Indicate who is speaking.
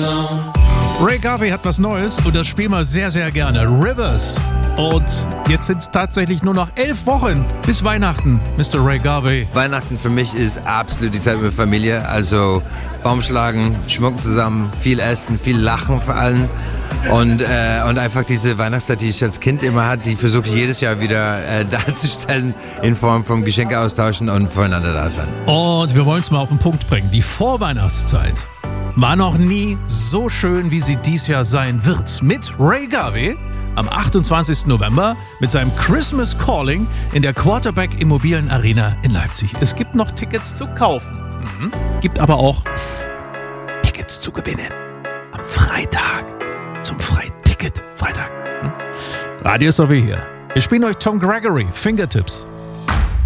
Speaker 1: Ray Garvey hat was Neues und das spielen wir sehr, sehr gerne. Rivers. Und jetzt sind es tatsächlich nur noch 11 Wochen bis Weihnachten, Mr. Ray Garvey.
Speaker 2: Weihnachten für mich ist absolut die Zeit mit Familie. Also Baum schlagen, schmucken zusammen, viel essen, viel lachen vor allem. Und einfach diese Weihnachtszeit, die ich als Kind immer hatte, die versuche ich jedes Jahr wieder darzustellen in Form von Geschenke austauschen und voneinander da sein.
Speaker 1: Und wir wollen es mal auf den Punkt bringen. Die Vorweihnachtszeit war noch nie so schön, wie sie dies Jahr sein wird. Mit Ray Garvey am 28. November mit seinem Christmas Calling in der Quarterback Immobilien Arena in Leipzig. Es gibt noch Tickets zu kaufen. Gibt aber auch Tickets zu gewinnen. Am Freitag. Zum Freiticket-Freitag. Radio ist doch wie hier. Wir spielen euch Tom Gregory, Fingertips.